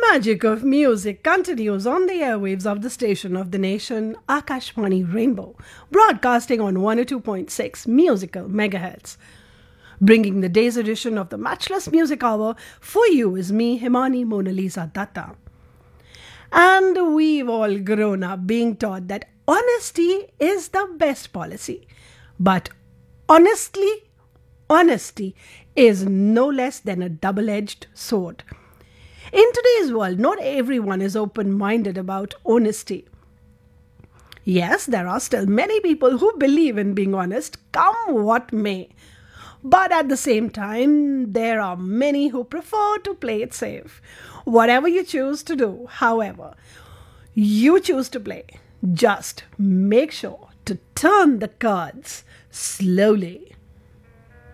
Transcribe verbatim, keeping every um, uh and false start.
magic of music continues on the airwaves of the station of the nation, Akashvani Rainbow, broadcasting on one oh two point six musical megahertz. Bringing the day's edition of the Matchless Music Hour for you is me, Himani Mona Lisa Datta. And we've all grown up being taught that honesty is the best policy. But honestly, honesty is no less than a double-edged sword. In today's world, not everyone is open-minded about honesty. Yes, there are still many people who believe in being honest, come what may. But at the same time, there are many who prefer to play it safe. Whatever you choose to do, however, you choose to play, just make sure to turn the cards slowly.